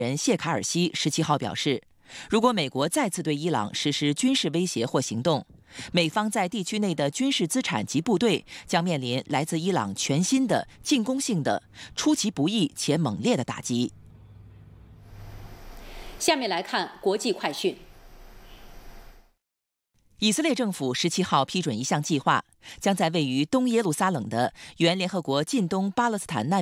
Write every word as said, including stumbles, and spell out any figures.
人谢卡尔西十七号表示，如果美国再次对伊朗实施军事威胁或行动，美方在地区内的军事资产及部队将面临来自伊朗全新的进攻性的、出其不意且猛烈的打击。 下面来看国际快讯。 以色列政府十七号批准一项计划，将在位于东耶路撒冷的原联合国近东巴勒斯坦难